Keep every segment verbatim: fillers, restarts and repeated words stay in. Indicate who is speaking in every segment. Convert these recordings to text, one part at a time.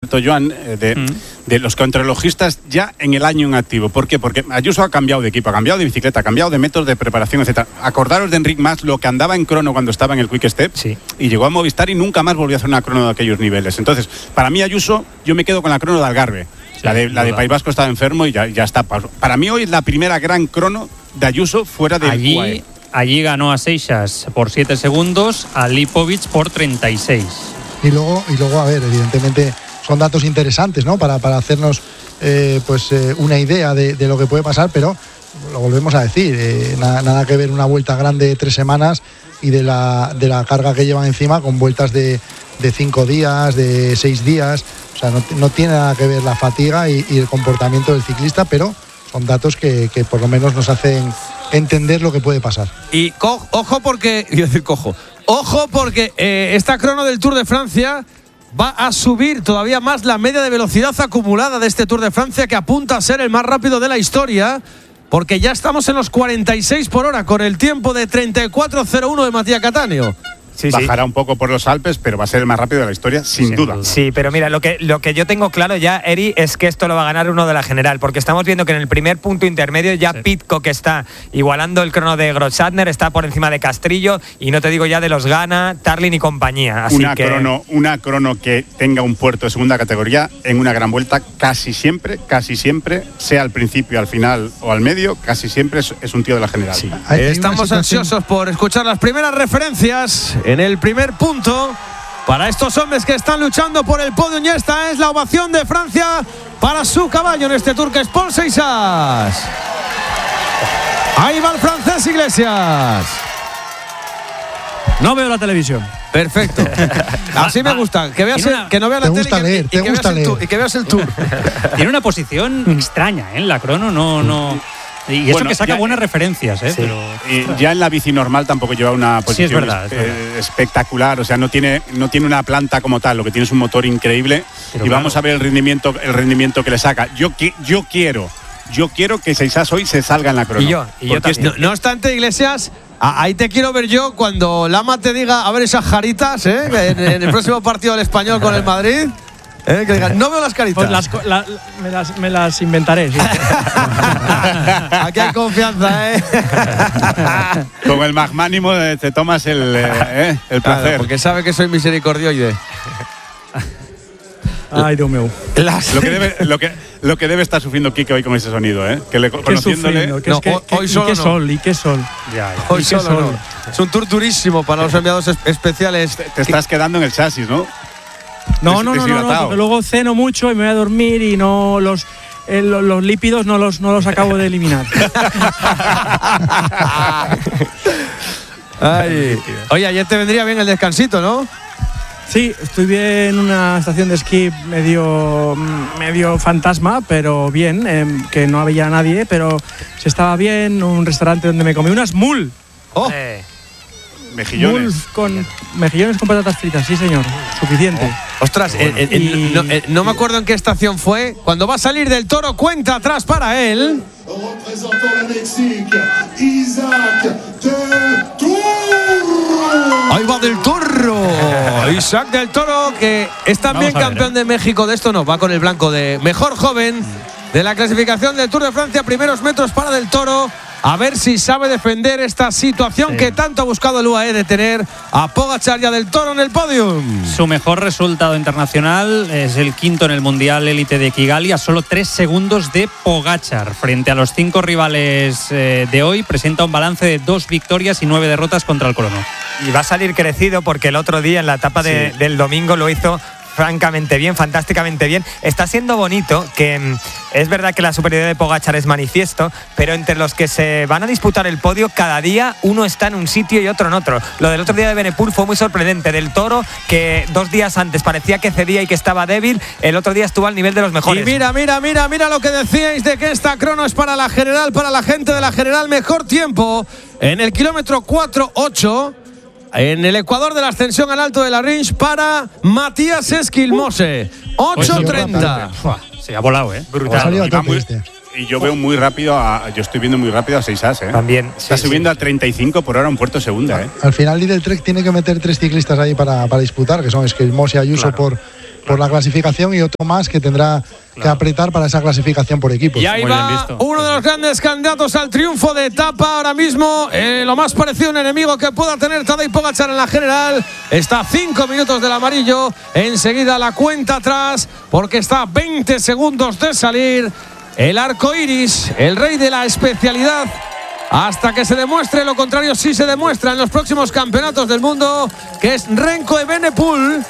Speaker 1: concepto, Joan, de, mm. de los contrarrelojistas ya en el año en activo. ¿Por qué? Porque Ayuso ha cambiado de equipo, ha cambiado de bicicleta, ha cambiado de métodos de preparación, etcétera. Acordaros de Enric Mas, lo que andaba en crono cuando estaba en el Quick Step,
Speaker 2: sí.
Speaker 1: y llegó a Movistar y nunca más volvió a hacer una crono de aquellos niveles. Entonces, para mí Ayuso, yo me quedo con la crono de Algarve. Sí, la de, la de País Vasco estaba enfermo y ya, ya está. Para mí hoy es la primera gran crono de Ayuso fuera del
Speaker 2: Allí...
Speaker 1: U A E.
Speaker 2: Allí ganó a Seixas por siete segundos, a Lipovic por treinta y seis.
Speaker 3: Y luego, y luego a ver, evidentemente son datos interesantes, ¿no? Para, para hacernos eh, pues eh, una idea de, de lo que puede pasar, pero lo volvemos a decir, eh, nada, nada que ver una vuelta grande de tres semanas y de la, de la carga que llevan encima con vueltas de, de cinco días, de seis días. O sea, no, no tiene nada que ver la fatiga y, y el comportamiento del ciclista, pero son datos que, que por lo menos nos hacen entender lo que puede pasar.
Speaker 4: Y co- ojo porque, iba a decir cojo, ojo porque eh, esta crono del Tour de Francia va a subir todavía más la media de velocidad acumulada de este Tour de Francia, que apunta a ser el más rápido de la historia, porque ya estamos en los cuarenta y seis por hora con el tiempo de treinta y cuatro cero uno de Matías Cattaneo.
Speaker 5: Sí,
Speaker 1: Bajará
Speaker 5: sí.
Speaker 1: un poco por los Alpes, pero va a ser el más rápido de la historia, sin, sin duda. duda.
Speaker 5: Sí, pero mira, lo que, lo que yo tengo claro ya, Eri, es que esto lo va a ganar uno de la general, porque estamos viendo que en el primer punto intermedio ya sí. Pidcock está igualando el crono de Grossatner, está por encima de Castrillo, y no te digo ya de los Gana, Tarlin y compañía. Así
Speaker 1: una,
Speaker 5: que...
Speaker 1: crono, una crono que tenga un puerto de segunda categoría en una gran vuelta, casi siempre, casi siempre, sea al principio, al final o al medio, casi siempre es, es un tío de la general. Sí.
Speaker 4: Hay, hay Estamos ansiosos por escuchar las primeras referencias en el primer punto. Punto para estos hombres que están luchando por el podio, y esta es la ovación de Francia para su caballo en este Tour, que es Paul Seixas. Ahí va el francés Iglesias.
Speaker 6: No veo la televisión.
Speaker 4: Perfecto. Así me gusta. Que veas el, que no veas la tele
Speaker 3: gusta leer,
Speaker 4: y, que, y, que veas el tour, y que veas el Tour.
Speaker 2: Tiene una posición extraña, ¿eh? La crono no... no... Y eso bueno, que saca ya, buenas referencias, ¿eh?
Speaker 1: Sí.
Speaker 2: Pero...
Speaker 1: Y ya en la bici normal tampoco lleva una posición
Speaker 2: sí, es verdad, es verdad.
Speaker 1: Eh, espectacular. O sea, no tiene, no tiene una planta como tal. Lo que tiene es un motor increíble. Pero y claro, vamos a ver el rendimiento, el rendimiento que le saca. Yo, yo quiero, yo quiero que Seixas hoy se salga en la crono.
Speaker 5: Y yo, y yo también.
Speaker 4: No, no obstante, Iglesias, ahí te quiero ver yo cuando Lama te diga a ver esas jaritas, ¿eh? En, en el próximo partido del Español con el Madrid. ¿Eh? Que digan, no veo las caritas.
Speaker 6: Pues las, la, me, las, me las inventaré. Sí.
Speaker 4: Aquí hay confianza, ¿eh?
Speaker 1: Con el magnánimo te tomas el, eh, el placer.
Speaker 4: Claro, porque sabe que soy misericordioide.
Speaker 6: Ay, Dios mío.
Speaker 4: Las...
Speaker 1: Lo, que debe, lo, que, lo que debe estar sufriendo Kike hoy con ese sonido, ¿eh? Que le, conociéndole.
Speaker 6: ¿Qué, no, que,
Speaker 4: hoy
Speaker 6: que,
Speaker 4: solo
Speaker 6: ¿y qué
Speaker 4: no.
Speaker 6: sol? ¿Y qué sol?
Speaker 2: Ya, ya.
Speaker 4: Hoy
Speaker 6: ¿Y qué
Speaker 4: solo
Speaker 6: sol?
Speaker 4: No. Es un tour durísimo para los enviados especiales.
Speaker 1: Te, te estás quedando en el chasis, ¿no?
Speaker 6: No, no, no, no, no, porque luego ceno mucho y me voy a dormir y no los, eh, los, los lípidos no los, no los acabo de eliminar.
Speaker 4: Ay. Oye, ayer te vendría bien el descansito, ¿no?
Speaker 6: Sí, estuve en una estación de esquí medio, medio fantasma, pero bien, eh, que no había nadie, pero se estaba bien, un restaurante donde me comí unas mul.
Speaker 4: Oh.
Speaker 5: Eh.
Speaker 1: Mejillones.
Speaker 6: Mul con mejillones con patatas fritas, sí señor, suficiente.
Speaker 4: Oh. Ostras, bueno. eh, eh, y... no, eh, no me acuerdo en qué estación fue. Cuando va a salir del Toro, cuenta atrás para él. Ahí va del Toro. Isaac del Toro, que es también campeón de México de esto, no, va con el blanco de mejor joven de la clasificación del Tour de Francia. Primeros metros para del Toro. A ver si sabe defender esta situación sí. que tanto ha buscado el U A E de tener a Pogačar y a del Toro en el podium.
Speaker 2: Su mejor resultado internacional es el quinto en el Mundial Élite de Kigali, a solo tres segundos de Pogačar. Frente a los cinco rivales eh, de hoy, presenta un balance de dos victorias y nueve derrotas contra el crono.
Speaker 5: Y va a salir crecido porque el otro día en la etapa de, sí. del domingo lo hizo francamente bien, fantásticamente bien. Está siendo bonito que mm, es verdad que la superioridad de Pogačar es manifiesto, pero entre los que se van a disputar el podio, cada día uno está en un sitio y otro en otro. Lo del otro día de Benepul fue muy sorprendente. Del Toro, que dos días antes parecía que cedía y que estaba débil, el otro día estuvo al nivel de los mejores.
Speaker 4: Y mira, mira, mira, mira lo que decíais de que esta crono es para la general, para la gente de la general. Mejor tiempo en el kilómetro cuatro ocho. En el Ecuador de la ascensión al Alto de la Rinch para Matías Esquilmose. ocho treinta.
Speaker 2: Se ha volado, ¿eh?
Speaker 3: Brutal.
Speaker 1: Y, va muy, y yo veo muy rápido, a, yo estoy viendo muy rápido a Seixas, ¿eh?
Speaker 5: También.
Speaker 1: Está sí, subiendo sí. a treinta y cinco por hora un puerto segunda, ¿eh?
Speaker 3: Al final Lidl Trek tiene que meter tres ciclistas ahí para, para disputar, que son Esquilmose y Ayuso claro. por por la clasificación y otro más que tendrá claro. que apretar para esa clasificación por equipos.
Speaker 4: Y ahí Muy va uno de los grandes candidatos al triunfo de etapa ahora mismo, eh, lo más parecido a un enemigo que pueda tener Tadej Pogačar en la general. Está a cinco minutos del amarillo, enseguida la cuenta atrás porque está a veinte segundos de salir el arco iris, el rey de la especialidad. Hasta que se demuestre lo contrario, sí se demuestra en los próximos campeonatos del mundo, que es Remco Evenepoel,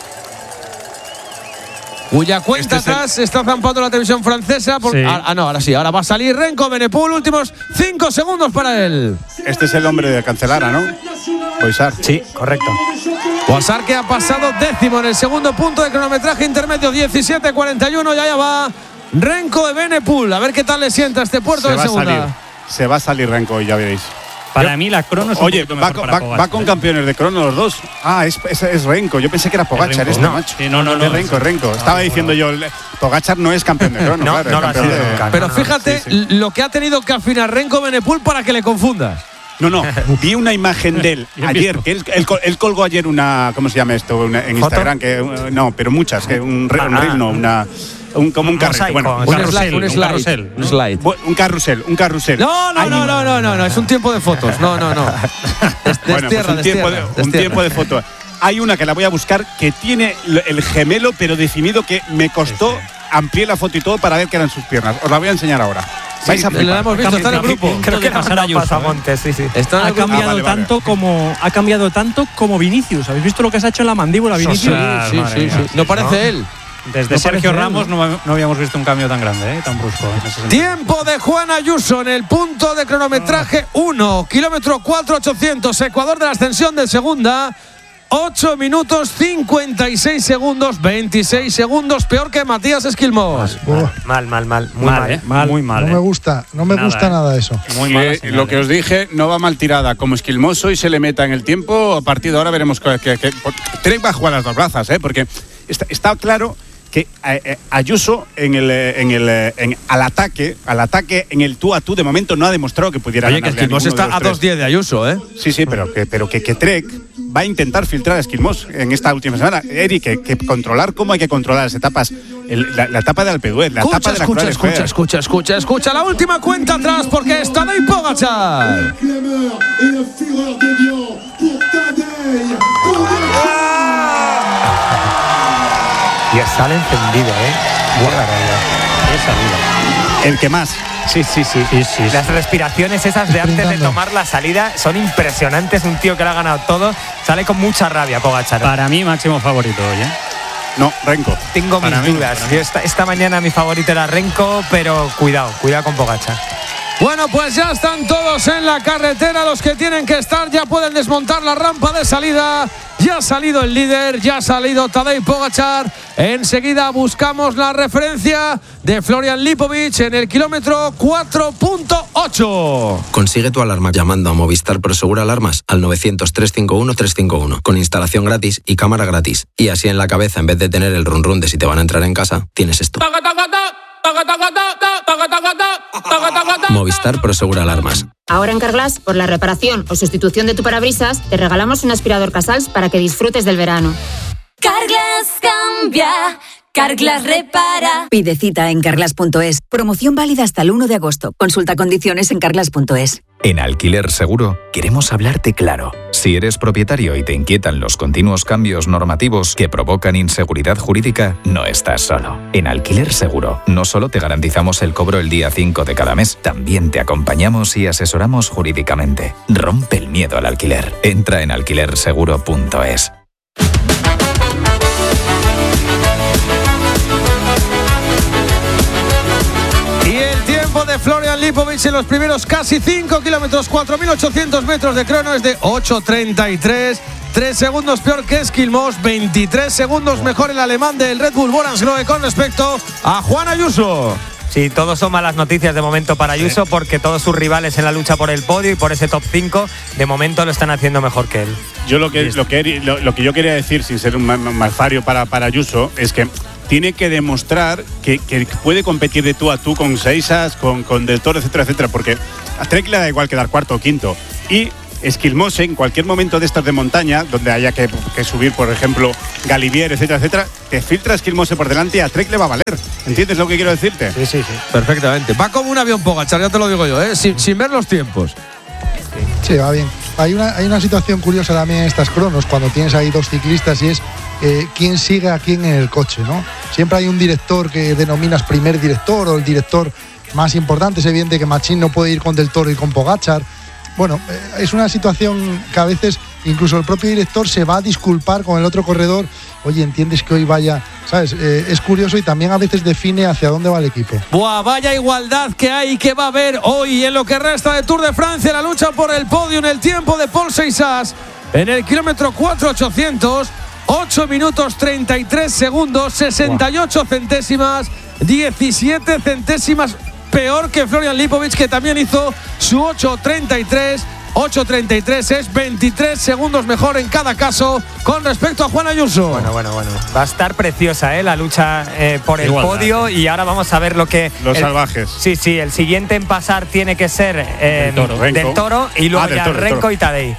Speaker 4: cuya cuenta este atrás el... está zampando la televisión francesa. Por... Sí. Ah, no, ahora sí, ahora va a salir Remco Evenepoel, últimos cinco segundos para él.
Speaker 1: Este es el hombre de Cancelara, ¿no? Pogačar.
Speaker 5: Sí, correcto.
Speaker 4: Pogačar que ha pasado décimo en el segundo punto de cronometraje intermedio, diecisiete cuarenta y uno, y allá va Remco Evenepoel. A ver qué tal le sienta este puerto
Speaker 1: se
Speaker 4: de segunda.
Speaker 1: Salir. Se va a salir Renko, ya veréis.
Speaker 2: Para Yo, mí la crono es un
Speaker 1: Oye, va, va, va con campeones de crono los dos. Ah, es, es, es Renko. Yo pensé que era Pogačar este,
Speaker 2: no.
Speaker 1: macho.
Speaker 2: Sí, no, no, no.
Speaker 1: Es Renko, Renko. Estaba no, diciendo no. yo, Pogačar no es campeón de crono.
Speaker 5: no,
Speaker 1: claro,
Speaker 5: no,
Speaker 1: campeón
Speaker 5: no,
Speaker 1: de...
Speaker 5: nunca,
Speaker 4: Pero
Speaker 5: no,
Speaker 4: fíjate
Speaker 5: sí, sí.
Speaker 4: lo que ha tenido que afinar Remco Evenepoel para que le confundas.
Speaker 1: No, no, vi una imagen de él ayer, que él, él, él colgó ayer una, ¿cómo se llama esto? Una, en ¿Foto? Instagram, que no, pero muchas, que un, un reel, no, una... Un, como un, un carrusel, bueno,
Speaker 4: un, carrusel, slide, un, slide, un carrusel, un slide,
Speaker 1: un carrusel, un carrusel.
Speaker 4: No, no, no, no, no, no, no, es un tiempo de fotos. No, no, no. Des,
Speaker 1: bueno, pues un, tiempo de, un tiempo de fotos. Hay una que la voy a buscar que tiene el gemelo, pero definido, que me costó, amplié la foto y todo para ver que eran sus piernas. Os la voy a enseñar ahora.
Speaker 4: Sí,
Speaker 1: vais a
Speaker 4: la hemos visto, está en el grupo.
Speaker 2: Creo que pasará a Montes,
Speaker 6: sí, sí. Está ha cambiado ah, vale, tanto vale. como ha cambiado tanto como Vinicius. ¿Habéis visto lo que se ha hecho en la mandíbula Vinicius?
Speaker 4: Sí, sí, sí, sí. No parece ¿no? él.
Speaker 2: Desde no Sergio Ramos no, no habíamos visto un cambio tan grande, ¿eh? tan brusco.
Speaker 4: Tiempo de Juan Ayuso en el punto de cronometraje uno, kilómetro cuatro ochocientos, Ecuador de la ascensión de segunda. ocho minutos cincuenta y seis segundos, veintiséis segundos, peor que Matías Esquilmos.
Speaker 5: Mal, mal, mal, muy
Speaker 2: mal,
Speaker 5: mal,
Speaker 2: eh, mal muy mal.
Speaker 3: No
Speaker 2: eh.
Speaker 3: me gusta, no me
Speaker 2: nada,
Speaker 3: gusta
Speaker 2: eh.
Speaker 3: nada eso.
Speaker 2: Muy mal.
Speaker 1: Eh, lo que os dije, no va mal tirada. Como Esquilmoso y se le meta en el tiempo, a partir de ahora veremos que, que, que Trek va a jugar las dos brazas, ¿eh? Porque está, está claro que eh, Ayuso en el, en el en, al ataque, al ataque en el tú a tú de momento no ha demostrado que pudiera.
Speaker 4: Oye, que Esquilmos está a dos diez de Ayuso, ¿eh?
Speaker 1: Sí, sí, pero que pero que, que Trek va a intentar filtrar a Esquilmos en esta última semana. Eric, que, que controlar cómo hay que controlar las etapas, el, la, la etapa de Alpe d'Huez, la
Speaker 4: escucha,
Speaker 1: etapa de la
Speaker 4: escucha, escucha, escucha, escucha, escucha, la última cuenta atrás porque es Tadej Pogačar.
Speaker 5: Y sale encendido, ¿eh? Buena
Speaker 1: El que más.
Speaker 5: Sí, sí, sí, sí, sí. Las respiraciones esas de antes de tomar la salida son impresionantes. Un tío que lo ha ganado todo. Sale con mucha rabia Pogačar.
Speaker 2: Para mí, máximo favorito hoy, ¿eh?
Speaker 1: No, Renko.
Speaker 5: Tengo
Speaker 1: para
Speaker 5: mis
Speaker 1: mí,
Speaker 5: dudas. Yo esta, esta mañana mi favorito era Renko, pero cuidado, cuidado con Pogačar.
Speaker 4: Bueno, pues ya están todos en la carretera. Los que tienen que estar ya pueden desmontar la rampa de salida. Ya ha salido el líder, ya ha salido Tadej Pogačar. Enseguida buscamos la referencia de Florian Lipovic en el kilómetro cuatro punto ocho.
Speaker 7: Consigue tu alarma llamando a Movistar Prosegur Alarmas al novecientos, trescientos cincuenta y uno, trescientos cincuenta y uno con instalación gratis y cámara gratis. Y así en la cabeza, en vez de tener el run run de si te van a entrar en casa, tienes esto. Movistar Prosegur Alarmas.
Speaker 8: Ahora en Carglass, por la reparación o sustitución de tu parabrisas, te regalamos un aspirador Casals para que disfrutes del verano.
Speaker 9: Carglass cambia, Carglass repara.
Speaker 10: Pide cita en carglass punto es. Promoción válida hasta el uno de agosto. Consulta condiciones en carglass punto es.
Speaker 11: En Alquiler Seguro queremos hablarte claro. Si eres propietario y te inquietan los continuos cambios normativos que provocan inseguridad jurídica, no estás solo. En Alquiler Seguro no solo te garantizamos el cobro el día cinco de cada mes, también te acompañamos y asesoramos jurídicamente. Rompe el miedo al alquiler. Entra en alquiler seguro punto es.
Speaker 4: De Florian Lipovic en los primeros casi cinco kilómetros, cuatro mil ochocientos metros de crono es de ocho treinta y tres, tres segundos peor que Esquilmos, veintitrés segundos mejor el alemán del Red Bull Bora-Hansgrohe con respecto a Juan Ayuso.
Speaker 5: Sí, todos son malas noticias de momento para Ayuso, sí, porque todos sus rivales en la lucha por el podio y por ese top cinco de momento lo están haciendo mejor que él.
Speaker 1: Yo lo que, lo que, lo, lo que yo quería decir, sin ser un malfario para, para Ayuso, es que tiene que demostrar que, que puede competir de tú a tú con Seisas, con, con Del Toro, etcétera, etcétera, porque a Trek le da igual quedar cuarto o quinto. Y Esquilmose, en cualquier momento de estas de montaña, donde haya que, que subir, por ejemplo, Galivier, etcétera, etcétera, te filtra Esquilmose por delante y a Trek le va a valer. ¿Entiendes lo que quiero decirte?
Speaker 2: Sí, sí, sí.
Speaker 4: Perfectamente. Va como un avión Pogačar, ya te lo digo yo, ¿eh? sin, sin ver los tiempos.
Speaker 3: Sí, va bien. Hay una, hay una situación curiosa también en estas cronos, cuando tienes ahí dos ciclistas, y es eh, quién sigue a quién en el coche, ¿no? Siempre hay un director que denominas primer director o el director más importante. Es evidente que Machín no puede ir con Del Toro y con Pogačar. Bueno, eh, es una situación que a veces incluso el propio director se va a disculpar con el otro corredor. Oye, ¿entiendes que hoy vaya? ¿Sabes? Eh, es curioso y también a veces define hacia dónde va el equipo.
Speaker 4: Buah, vaya igualdad que hay y que va a haber hoy en lo que resta de Tour de Francia. La lucha por el podio en el tiempo de Paul Seixas en el kilómetro cuatro ochocientos. ocho minutos treinta y tres segundos, sesenta y ocho centésimas, diecisiete centésimas peor que Florian Lipovic, que también hizo su ocho treinta y tres. ocho treinta y tres es veintitrés segundos mejor en cada caso con respecto a Juan Ayuso.
Speaker 5: Bueno, bueno, bueno. Va a estar preciosa, ¿eh? La lucha eh, por el
Speaker 1: Igualdad,
Speaker 5: podio,
Speaker 1: ¿eh?
Speaker 5: Y ahora vamos a ver lo que…
Speaker 1: Los
Speaker 5: el,
Speaker 1: salvajes.
Speaker 5: Sí, sí, el siguiente en pasar tiene que ser eh,
Speaker 1: del, toro,
Speaker 5: del Toro y luego
Speaker 1: ah,
Speaker 5: ya
Speaker 1: toro,
Speaker 5: Renko
Speaker 1: toro.
Speaker 5: y Tadej.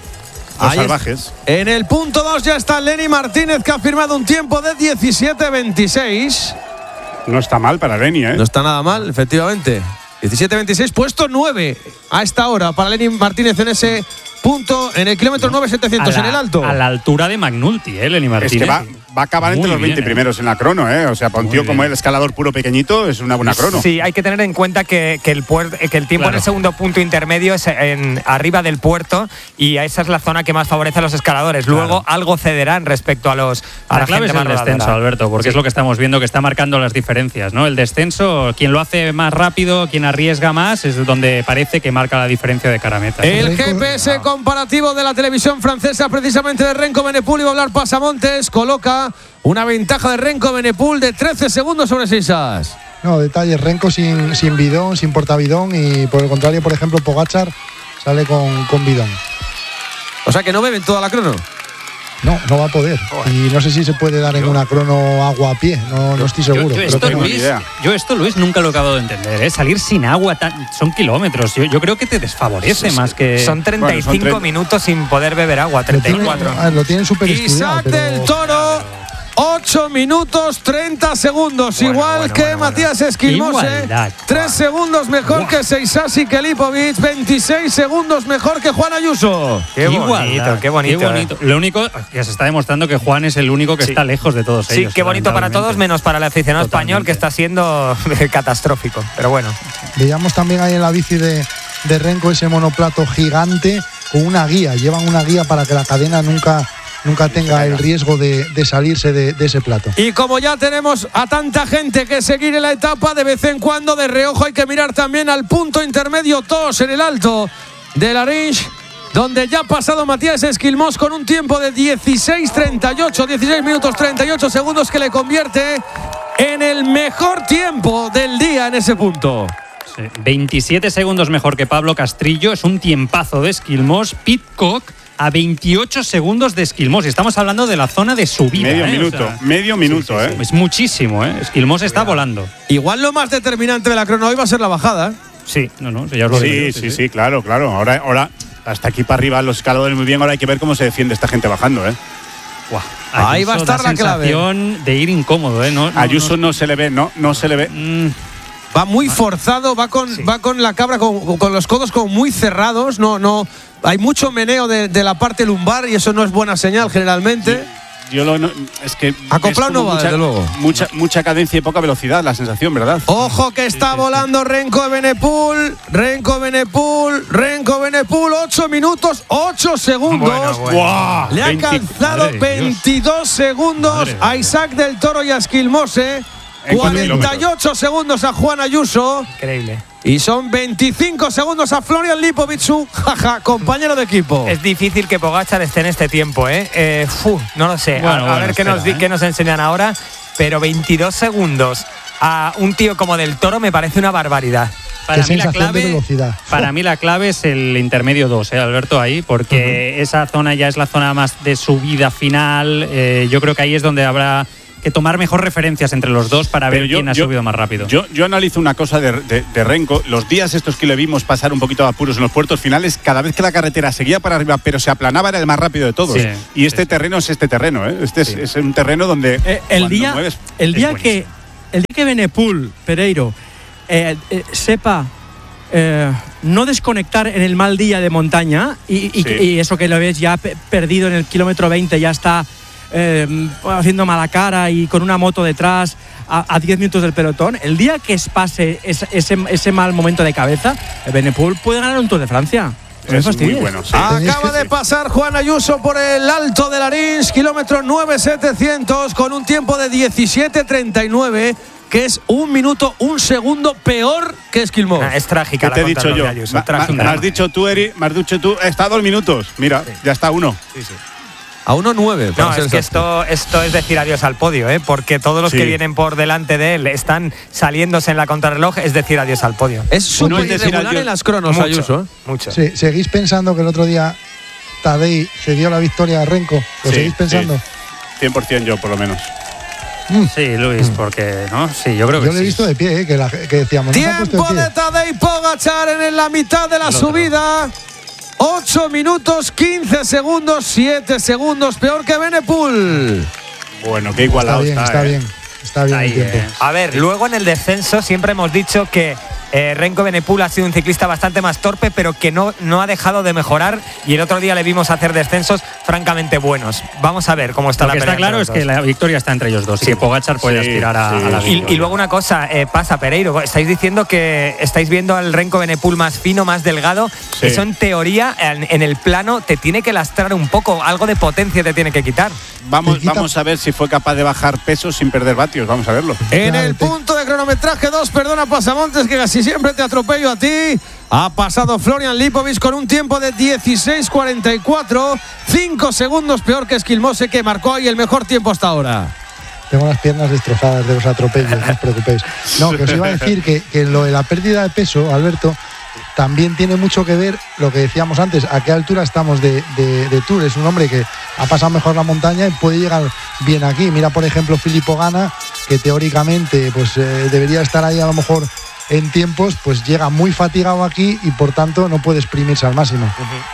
Speaker 1: Los
Speaker 4: Ahí
Speaker 1: salvajes.
Speaker 4: Es. En el punto dos ya está Lenny Martínez, que ha firmado un tiempo de diecisiete veintiséis.
Speaker 1: No está mal para Lenny, ¿eh?
Speaker 4: No está nada mal, efectivamente. diecisiete veintiséis, puesto nueve a esta hora para Lenny Martínez en ese punto, en el kilómetro nueve setecientos, en el alto.
Speaker 2: A la altura de McNulty, ¿eh, Lenny Martínez?
Speaker 1: Es que va, va a acabar entre
Speaker 2: Muy
Speaker 1: los veinte
Speaker 2: bien,
Speaker 1: primeros en la crono, ¿eh? O sea, para un
Speaker 2: Muy
Speaker 1: tío
Speaker 2: bien.
Speaker 1: como el escalador puro pequeñito es una buena crono.
Speaker 5: Sí, hay que tener en cuenta que, que, el, puer, que el tiempo
Speaker 2: Claro.
Speaker 5: en el segundo punto intermedio es en, arriba del puerto y esa es la zona que más favorece a los escaladores. Luego
Speaker 2: Claro.
Speaker 5: algo cederán respecto a los a
Speaker 2: La,
Speaker 5: la
Speaker 2: clave
Speaker 5: gente
Speaker 2: es el
Speaker 5: más
Speaker 2: descenso,
Speaker 5: rodadora.
Speaker 2: Alberto, porque
Speaker 5: Sí.
Speaker 2: es lo que estamos viendo que está marcando las diferencias, ¿no? El descenso, quien lo hace más rápido, quien arriesga más, es donde parece que marca la diferencia de cara a meta.
Speaker 4: El G P S comparativo de la televisión francesa, precisamente de Renko Benepul, iba a hablar Pasamontes, coloca una ventaja de Renko Benepul de trece segundos sobre Seixas.
Speaker 3: No, detalles, Renko sin, sin bidón, sin portabidón, y por el contrario, por ejemplo, Pogačar sale con, con bidón.
Speaker 4: O sea que no beben toda la crono.
Speaker 3: No, no va a poder. Y no sé si se puede dar en una crono agua a pie, no, no estoy seguro.
Speaker 2: Yo, yo
Speaker 3: pero
Speaker 2: esto,
Speaker 3: tengo-
Speaker 2: Luis, yo esto, Luis, nunca lo he acabado de entender, ¿eh? Salir sin agua, tan- son kilómetros. Yo, yo creo que te desfavorece más que…
Speaker 5: Son treinta y cinco
Speaker 1: Bueno, son tre-
Speaker 5: minutos sin poder beber agua,
Speaker 3: lo
Speaker 5: treinta y
Speaker 3: tienen,
Speaker 5: cuatro.
Speaker 3: ah, lo tienen súper estudiado.
Speaker 4: Isaac
Speaker 3: pero-
Speaker 4: del Toro, ocho minutos treinta segundos,
Speaker 5: Bueno,
Speaker 4: igual
Speaker 5: bueno,
Speaker 4: que
Speaker 5: bueno,
Speaker 4: Matías Esquilmose.
Speaker 2: Igualdad.
Speaker 4: tres segundos mejor que Seixas y que Lipovic, veintiséis segundos mejor que Juan Ayuso.
Speaker 5: Qué bonito,
Speaker 2: Igualdad,
Speaker 5: qué bonito.
Speaker 2: Qué bonito. Lo único que se está demostrando que Juan es el único que
Speaker 5: Sí.
Speaker 2: está lejos de todos
Speaker 5: Sí,
Speaker 2: ellos.
Speaker 5: qué bonito para todos,
Speaker 2: lamentablemente.
Speaker 5: menos para el aficionado
Speaker 2: Totalmente.
Speaker 5: español, que está siendo catastrófico. Pero bueno.
Speaker 3: Veíamos también ahí en la bici de, de Renko ese monoplato gigante con una guía. Llevan una guía para que la cadena nunca, nunca tenga el riesgo de, de salirse de, de ese plato.
Speaker 4: Y como ya tenemos a tanta gente que seguir en la etapa, de vez en cuando de reojo hay que mirar también al punto intermedio dos en el alto de la Ringe, donde ya ha pasado Matías Esquilmós con un tiempo de dieciséis treinta y ocho, dieciséis minutos treinta y ocho segundos, que le convierte en el mejor tiempo del día en ese punto.
Speaker 2: Sí, veintisiete segundos mejor que Pablo Castrillo, es un tiempazo de Esquilmós. Pitcock a veintiocho segundos de Esquilmós. Y estamos hablando de la zona de subida.
Speaker 1: Medio
Speaker 2: ¿eh?
Speaker 1: minuto,
Speaker 2: O sea,
Speaker 1: medio minuto,
Speaker 2: sí, sí,
Speaker 1: ¿eh?
Speaker 2: sí. Es muchísimo, ¿eh? Esquilmós está volando.
Speaker 4: Igual lo más determinante de la crono hoy va a ser la bajada.
Speaker 2: Sí, no, no, ya os lo
Speaker 1: Sí,
Speaker 2: digo,
Speaker 1: sí, sí, claro, claro. Ahora, ahora, hasta aquí para arriba los escaladores muy bien. Ahora hay que ver cómo se defiende esta gente bajando, ¿eh?
Speaker 2: Buah,
Speaker 4: Ahí va a
Speaker 2: Ayuso
Speaker 4: estar
Speaker 2: da
Speaker 4: la clave.
Speaker 2: sensación de ir incómodo, ¿eh? No, no,
Speaker 1: Ayuso
Speaker 2: no-
Speaker 1: no se le ve, no, no se le ve.
Speaker 2: Mm,
Speaker 4: Va muy forzado, va con, va con la cabra con, con los codos como muy cerrados. No, no. Hay mucho meneo de, de la parte lumbar y eso no es buena señal generalmente.
Speaker 1: Yo lo, no, es que
Speaker 4: Acoplado
Speaker 1: es como
Speaker 4: no va,
Speaker 1: mucha,
Speaker 4: desde luego.
Speaker 1: Mucha, mucha cadencia y poca velocidad, la sensación, ¿verdad?
Speaker 4: Ojo que está volando Renko Benepul, Renko Benepul, Renko Benepul, ocho minutos, ocho segundos.
Speaker 5: Bueno, bueno.
Speaker 1: ¡Guau!
Speaker 4: Le ha
Speaker 1: veinte
Speaker 4: calzado
Speaker 2: madre de Dios.
Speaker 4: veintidós segundos
Speaker 2: Madre
Speaker 4: a
Speaker 2: mía.
Speaker 4: Isaac del Toro y a Esquilmose.
Speaker 1: En cuatro
Speaker 4: cuarenta y ocho segundos a Juan Ayuso.
Speaker 5: Increíble.
Speaker 4: Y son veinticinco segundos a Florian Lipovic, su jaja, compañero de equipo.
Speaker 5: Es difícil que Pogačar esté en este tiempo, ¿eh? eh fu, no lo sé.
Speaker 2: Bueno,
Speaker 5: a, a
Speaker 2: bueno,
Speaker 5: ver qué,
Speaker 2: espera,
Speaker 5: nos, di-
Speaker 2: ¿eh?
Speaker 5: qué nos enseñan ahora. Pero veintidós segundos a un tío como del Toro me parece una barbaridad.
Speaker 2: Para
Speaker 3: Qué
Speaker 2: mí, la
Speaker 3: sensación de
Speaker 2: clave,
Speaker 3: velocidad.
Speaker 2: para mí la clave es el intermedio dos, ¿eh, Alberto? Ahí, porque esa zona ya es la zona más de subida final. Eh, yo creo que ahí es donde habrá que tomar mejor referencias entre los dos para
Speaker 1: Pero
Speaker 2: ver
Speaker 1: yo-
Speaker 2: quién ha
Speaker 1: yo-
Speaker 2: subido más rápido.
Speaker 1: Yo, yo analizo una cosa de, de, de Renko. Los días estos que le vimos pasar un poquito de apuros en los puertos finales, cada vez que la carretera seguía para arriba, pero se aplanaba, era el más rápido de todos.
Speaker 2: Sí,
Speaker 1: y este
Speaker 2: sí, sí.
Speaker 1: terreno es este terreno, ¿eh? Este
Speaker 2: Sí.
Speaker 1: es, es un terreno donde
Speaker 6: Eh, el
Speaker 1: cuando
Speaker 6: día,
Speaker 1: mueves,
Speaker 6: el
Speaker 1: es
Speaker 6: día
Speaker 1: buenísimo.
Speaker 6: que el día que Benepul, Pereiro, eh, eh, sepa eh, no desconectar en el mal día de montaña y, y-
Speaker 1: Sí.
Speaker 6: y eso que lo ves ya pe- perdido en el kilómetro veinte, ya está eh, haciendo mala cara y con una moto detrás a, a diez minutos del pelotón, el día que pase ese, ese, ese mal momento de cabeza, Benepul puede ganar un Tour de Francia. No me
Speaker 1: Es muy
Speaker 6: fastidies.
Speaker 1: bueno. sí.
Speaker 4: Acaba de pasar Juan Ayuso por el Alto de Larins, kilómetro nueve setecientos, con un tiempo de diecisiete treinta y nueve, que es un minuto, un segundo peor que Esquilmos.
Speaker 5: Ah, es trágica
Speaker 1: ¿Qué
Speaker 5: la
Speaker 1: te he dicho
Speaker 5: contrarreloj
Speaker 1: yo?
Speaker 5: de Ayuso,
Speaker 1: Ma- ma-
Speaker 5: trágica.
Speaker 1: me has dicho tú, Eri, me has dicho tú, está a dos minutos. Mira, ya está uno.
Speaker 4: A uno nueve.
Speaker 5: No, es que esto, esto es decir adiós al podio, ¿eh? Porque todos los
Speaker 1: Sí.
Speaker 5: que vienen por delante de él están saliéndose en la contrarreloj, es decir adiós al podio.
Speaker 4: Es súper
Speaker 1: No es decir
Speaker 4: irregular
Speaker 1: adiós.
Speaker 4: en las cronos,
Speaker 5: Mucho,
Speaker 4: Ayuso. ¿eh?
Speaker 5: Mucho.
Speaker 3: Sí, ¿seguís pensando que el otro día Tadej se dio la victoria a Renko? ¿Lo
Speaker 1: Sí,
Speaker 3: seguís pensando?
Speaker 1: sí. cien por ciento yo, por lo menos.
Speaker 2: Sí, Luis, porque no, sí, yo creo que
Speaker 3: Yo lo he
Speaker 2: sí.
Speaker 3: visto de pie, ¿eh? que, la- que decíamos, no se ha puesto
Speaker 4: Tiempo
Speaker 3: de
Speaker 4: de
Speaker 3: pie.
Speaker 4: Tadej Pogačar en la mitad de la
Speaker 2: El otro.
Speaker 4: subida. ocho minutos, quince segundos, siete segundos peor que Benepul.
Speaker 1: Bueno, qué
Speaker 3: Está
Speaker 1: igualado
Speaker 3: bien,
Speaker 1: está.
Speaker 3: está
Speaker 1: ¿eh?
Speaker 3: bien. Está bien
Speaker 2: Ahí,
Speaker 3: el tiempo.
Speaker 2: eh.
Speaker 5: A ver, luego en el descenso siempre hemos dicho que eh, Renko Benepul ha sido un ciclista bastante más torpe, pero que no, no ha dejado de mejorar, y el otro día le vimos hacer descensos francamente buenos. Vamos a ver cómo está
Speaker 2: Lo
Speaker 5: la
Speaker 2: que
Speaker 5: pelea
Speaker 2: está claro
Speaker 5: entre
Speaker 2: es
Speaker 5: los
Speaker 2: que
Speaker 5: dos.
Speaker 2: la victoria está entre ellos dos y que Pogačar puede
Speaker 1: Sí,
Speaker 2: aspirar a,
Speaker 1: sí,
Speaker 2: a la
Speaker 1: sí.
Speaker 5: Y,
Speaker 2: victoria.
Speaker 5: y luego una cosa, eh, pasa Pereiro, estáis diciendo que estáis viendo al Renko Benepul más fino, más delgado.
Speaker 1: Sí.
Speaker 5: Eso en teoría, en, en el plano, te tiene que lastrar un poco, algo de potencia te tiene que quitar.
Speaker 1: Vamos,
Speaker 3: Te quita-
Speaker 1: vamos a ver si fue capaz de bajar peso sin perder vatios. Vamos a verlo.
Speaker 4: En
Speaker 3: Claro,
Speaker 4: el
Speaker 3: te-
Speaker 4: punto de cronometraje dos, perdona Pasamontes, que casi siempre te atropello a ti. Ha pasado Florian Lipovic con un tiempo de dieciséis cuarenta y cuatro, cinco segundos peor que Esquilmose, que marcó ahí el mejor tiempo hasta ahora.
Speaker 3: Tengo las piernas destrozadas de los atropellos, no os preocupéis. No, que os iba a decir que, que lo de la pérdida de peso, Alberto, también tiene mucho que ver lo que decíamos antes, a qué altura estamos de, de, de Tour. Es un hombre que ha pasado mejor la montaña y puede llegar bien aquí. Mira, por ejemplo, Filippo Ganna, que teóricamente pues eh, debería estar ahí a lo mejor en tiempos, pues llega muy fatigado aquí y por tanto no puede exprimirse al máximo.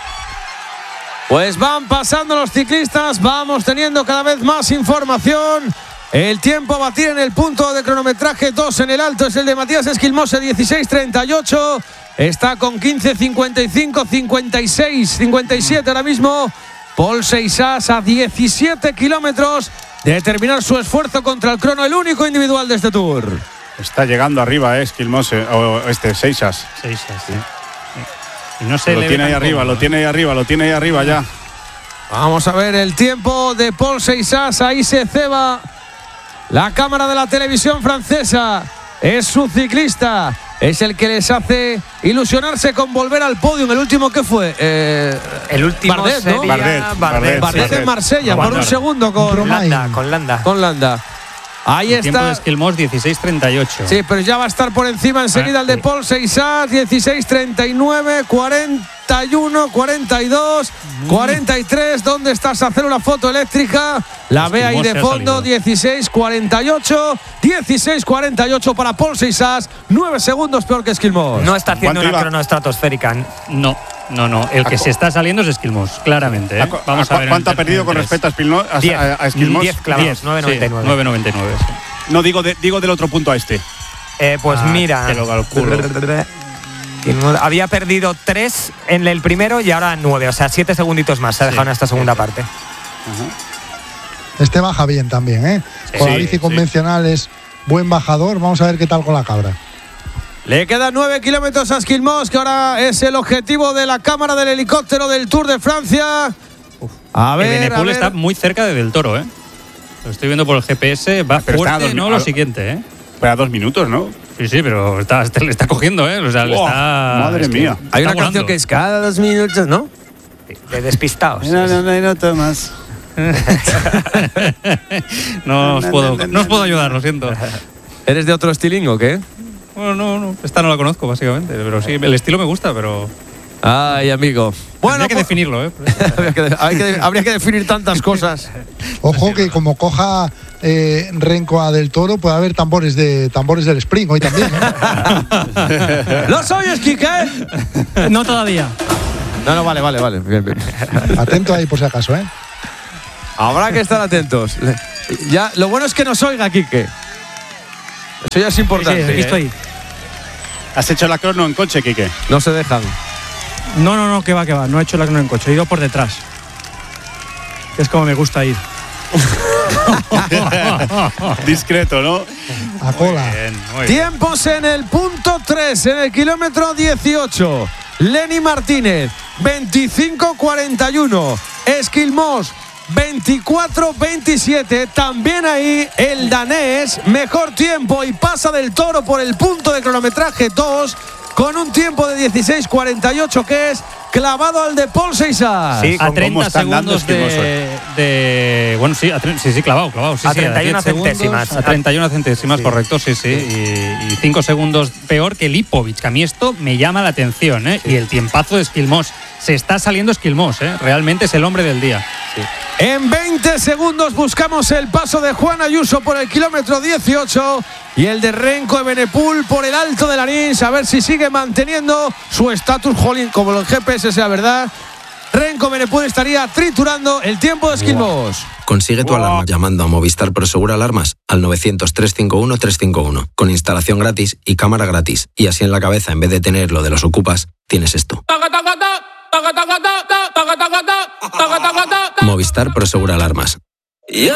Speaker 4: Pues van pasando los ciclistas, vamos teniendo cada vez más información. El tiempo a batir en el punto de cronometraje dos en el alto es el de Matías Esquilmose, dieciséis treinta y ocho. Está con quince cincuenta y cinco, cincuenta y seis, cincuenta y siete ahora mismo. Paul Seixas a diecisiete kilómetros de terminar su esfuerzo contra el crono, el único individual de este Tour.
Speaker 1: Está llegando arriba, eh, Esquilmose, o este, Seixas.
Speaker 2: Sí, sí, sí. Y no se
Speaker 1: Lo
Speaker 2: le
Speaker 1: tiene
Speaker 2: ve
Speaker 1: ahí
Speaker 2: tan
Speaker 1: arriba,
Speaker 2: cómodo.
Speaker 1: lo tiene ahí arriba, lo tiene ahí arriba ya.
Speaker 4: Vamos a ver el tiempo de Paul Seixas. Ahí se ceba la cámara de la televisión francesa. Es su ciclista. Es el que les hace ilusionarse con volver al podio. En el último, ¿qué fue? Eh,
Speaker 5: El último
Speaker 4: Bardet, ¿no?
Speaker 5: sería
Speaker 1: Bardet,
Speaker 5: Bardet,
Speaker 1: Bardet,
Speaker 4: Bardet
Speaker 1: Bardet.
Speaker 4: en Marsella por un
Speaker 1: Bardet.
Speaker 4: segundo con
Speaker 3: Romain.
Speaker 5: Landa, con Landa.
Speaker 4: con Landa. Ahí
Speaker 2: El tiempo de
Speaker 4: está.
Speaker 2: Esquilmos dieciséis treinta y ocho.
Speaker 4: Sí, pero ya va a estar por encima enseguida
Speaker 2: Ah,
Speaker 4: el de
Speaker 2: sí.
Speaker 4: Paul Seixas, dieciséis treinta y nueve, cuarenta y uno, cuarenta y dos, cuarenta y tres. ¿Dónde está esa célula fotoeléctrica? La ve ahí
Speaker 2: Esquilmos
Speaker 4: de
Speaker 2: se ha
Speaker 4: fondo,
Speaker 2: salido.
Speaker 4: dieciséis cuarenta y ocho, dieciséis cuarenta y ocho para Paul Seixas, nueve segundos peor que Esquilmos.
Speaker 5: No está haciendo
Speaker 1: ¿Cuánto
Speaker 5: una
Speaker 1: iba?
Speaker 5: crono estratosférica.
Speaker 2: No, no, no. El que
Speaker 1: ¿A cu-
Speaker 2: se está saliendo es Esquilmos, claramente. ¿eh?
Speaker 1: ¿A cu-
Speaker 2: Vamos
Speaker 1: a
Speaker 2: a ver.
Speaker 1: ¿Cuánto ha
Speaker 2: en el-
Speaker 1: perdido
Speaker 2: en
Speaker 1: con
Speaker 2: tres.
Speaker 1: respecto a, Espilmo- a,
Speaker 5: diez.
Speaker 1: a- a Esquilmos?
Speaker 5: diez clavados,
Speaker 2: diez,
Speaker 5: nueve noventa y nueve.
Speaker 2: sí, nueve noventa y nueve, sí.
Speaker 1: No, digo, de- digo del otro punto a este.
Speaker 5: Eh, pues
Speaker 2: Ah,
Speaker 5: mira.
Speaker 2: te lo calculo.
Speaker 5: Había perdido tres en el primero y ahora nueve, o sea, siete segunditos más se ha
Speaker 2: Sí,
Speaker 5: dejado en esta segunda
Speaker 2: sí.
Speaker 5: parte.
Speaker 3: Este baja bien también, ¿eh? Con la
Speaker 1: Sí,
Speaker 3: bici
Speaker 1: sí.
Speaker 3: convencional es buen bajador. Vamos a ver qué tal con la cabra.
Speaker 4: Le quedan nueve kilómetros a Esquilmos, que ahora es el objetivo de la cámara del helicóptero del Tour de Francia. A
Speaker 2: El
Speaker 4: ver, a
Speaker 2: Benepul
Speaker 4: ver.
Speaker 2: está muy cerca de Del Toro, ¿eh? Lo estoy viendo por el G P S, va
Speaker 1: Pero está a
Speaker 2: fuerte,
Speaker 1: dos
Speaker 2: no
Speaker 1: mi-
Speaker 2: lo
Speaker 1: a-
Speaker 2: siguiente, ¿eh?
Speaker 1: Para dos minutos, ¿no?
Speaker 2: Sí, sí, pero está, está- le está cogiendo, ¿eh? O sea, le
Speaker 1: Buah,
Speaker 2: está.
Speaker 1: madre
Speaker 2: es que
Speaker 1: mía.
Speaker 2: está
Speaker 4: Hay una
Speaker 2: volando.
Speaker 4: canción que es cada dos minutos, ¿no?
Speaker 5: De despistados.
Speaker 1: No, no, no, no, Tomás.
Speaker 2: no, os puedo, no os puedo ayudar, lo siento.
Speaker 4: ¿Eres de otro estilingo o qué?
Speaker 2: Bueno, no, no, esta no la conozco, básicamente. Pero sí, el estilo me gusta, pero.
Speaker 4: Ay, amigo.
Speaker 2: Bueno, hay que
Speaker 4: pues-
Speaker 2: definirlo, ¿eh?
Speaker 4: habría, que, hay que- habría que definir tantas cosas.
Speaker 3: Ojo que como coja eh, Renko a Del Toro, puede haber tambores de tambores del Spring hoy también. ¿eh?
Speaker 4: ¿Los oyes, Quique?
Speaker 6: No todavía.
Speaker 4: No, no, vale, vale, vale. Bien, bien.
Speaker 3: Atento ahí por si acaso, ¿eh?
Speaker 4: Habrá que estar atentos. Ya, lo bueno es que nos oiga, Quique. Eso ya es importante.
Speaker 6: Sí, sí, aquí estoy.
Speaker 1: ¿Has hecho la crono en coche, Quique?
Speaker 4: No se dejan.
Speaker 6: No, no, no, que va, que va. No he hecho la crono en coche, he ido por detrás. Es como me gusta ir.
Speaker 1: Discreto, ¿no?
Speaker 3: A cola.
Speaker 2: Muy bien, muy bien.
Speaker 4: Tiempos en el punto tres, en el kilómetro dieciocho. Lenny Martínez, veinticinco cuarenta y uno. Esquilmos, veinticuatro veintisiete. También ahí el danés, mejor tiempo y pasa Del Toro por el punto de cronometraje dos con un tiempo de dieciséis cuarenta y ocho que es clavado al de Paul Seisar.
Speaker 1: Sí,
Speaker 2: A
Speaker 1: con cómo
Speaker 2: treinta
Speaker 1: están dando
Speaker 2: segundos
Speaker 1: Esquilmos
Speaker 2: de, de. Bueno, sí, a tre- sí, sí, clavado, clavado. Sí,
Speaker 5: A
Speaker 2: sí,
Speaker 5: treinta y una
Speaker 2: diez segundos,
Speaker 5: centésimas.
Speaker 2: A treinta y una centésimas,
Speaker 5: Sí.
Speaker 2: correcto, sí, sí. Y cinco segundos peor que Lipovic, que a mí esto me llama la atención, ¿eh? Y el tiempazo de Esquilmos. Se está saliendo Esquilmos, ¿eh? Realmente es el hombre del día. Sí.
Speaker 4: En veinte segundos buscamos el paso de Juan Ayuso por el kilómetro dieciocho y el de Renko Evenepoel por el Alto de Larins, a ver si sigue manteniendo su estatus, jolín, como el G P S sea verdad. Renko Evenepoel estaría triturando el tiempo de Esquilmos.
Speaker 7: Consigue tu alarma llamando a Movistar Prosegur Alarmas al nueve cero cero, tres cinco uno, tres cinco uno, con instalación gratis y cámara gratis. Y así en la cabeza, en vez de tener lo de los ocupas, tienes esto. Movistar Prosegur Alarmas.